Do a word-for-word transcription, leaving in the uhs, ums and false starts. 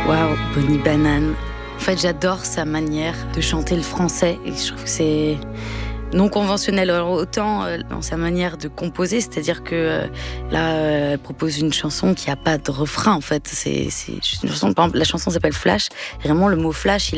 Waouh, Bonnie Banane. En fait, j'adore sa manière de chanter le français et je trouve que c'est non conventionnel. Alors, autant euh, dans sa manière de composer, c'est-à-dire que euh, là, euh, elle propose une chanson qui n'a pas de refrain en fait. C'est, c'est une chanson, par exemple, la chanson s'appelle Flash. Et vraiment, le mot flash, il